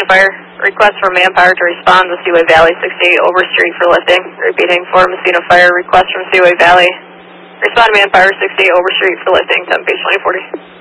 Messina Fire. Request for manpower to respond to Seaway Valley 68 Overstreet for lifting. Repeating for Messina Fire. Request from Seaway Valley. Respond to manpower 68 Overstreet for lifting, 10 page 2040.